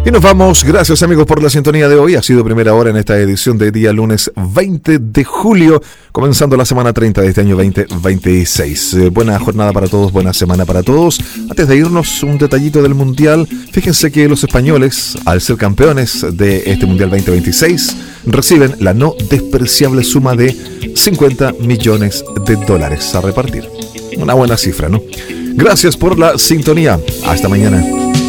Y nos vamos, gracias amigos por la sintonía de hoy. Ha sido primera hora en esta edición de día lunes 20 de julio, comenzando la semana 30 de este año 2026. Buena jornada para todos, buena semana para todos. Antes de irnos, un detallito del Mundial. Fíjense que los españoles, al ser campeones de este Mundial 2026, reciben la no despreciable suma de $50 millones a repartir. Una buena cifra, ¿no? Gracias por la sintonía. Hasta mañana.